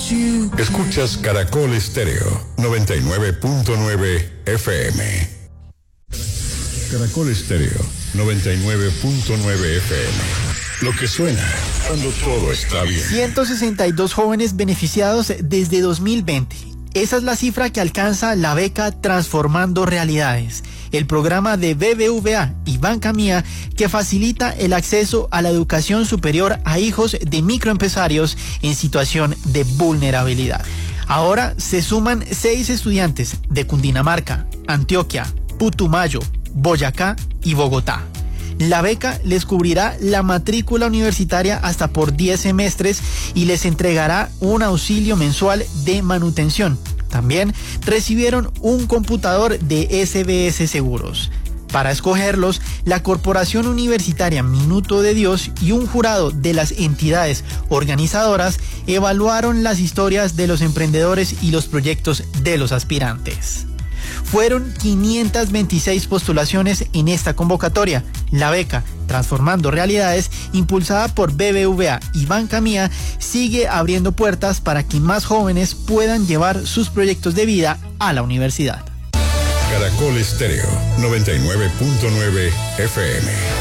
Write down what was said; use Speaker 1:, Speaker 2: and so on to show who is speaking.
Speaker 1: Escuchas Caracol Estéreo 99.9 FM. Caracol Estéreo 99.9 FM. Lo que suena cuando todo está bien.
Speaker 2: 162 jóvenes beneficiados desde 2020. Esa es la cifra que alcanza la beca Transformando Realidades, el programa de BBVA y Banca Mía que facilita el acceso a la educación superior a hijos de microempresarios en situación de vulnerabilidad. Ahora se suman 6 estudiantes de Cundinamarca, Antioquia, Putumayo, Boyacá y Bogotá. La beca les cubrirá la matrícula universitaria hasta por 10 semestres y les entregará un auxilio mensual de manutención. También recibieron un computador de SBS Seguros. Para escogerlos, la Corporación Universitaria Minuto de Dios y un jurado de las entidades organizadoras evaluaron las historias de los emprendedores y los proyectos de los aspirantes. Fueron 526 postulaciones en esta convocatoria. La beca Transformando Realidades, impulsada por BBVA y Banca Mía, sigue abriendo puertas para que más jóvenes puedan llevar sus proyectos de vida a la universidad.
Speaker 1: Caracol Estéreo 99.9 FM.